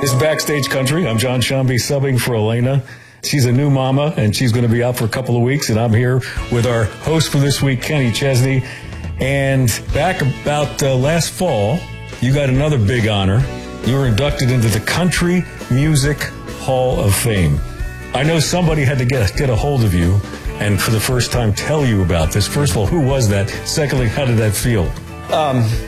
It's Backstage Country. I'm John Shambi subbing for Elena. She's a new mama, and she's going to be out for a couple of weeks, and I'm here with our host for this week, Kenny Chesney. And back about last fall, you got another big honor. You were inducted into the Country Music Hall of Fame. I know somebody had to get a hold of you and for the first time tell you about this. First of all, who was that? Secondly, how did that feel?